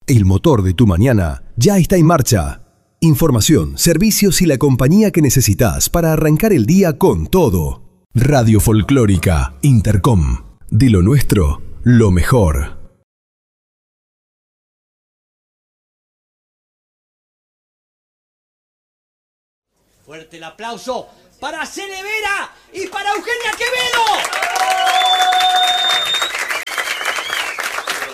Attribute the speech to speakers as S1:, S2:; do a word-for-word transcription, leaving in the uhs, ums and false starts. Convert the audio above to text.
S1: El motor de tu mañana ya está en marcha. Información, servicios y la compañía que necesitas para arrancar el día con todo. Radio Folclórica Intercom. De lo nuestro, lo mejor.
S2: Fuerte el aplauso para Cele Vera y para Eugenia Quevedo.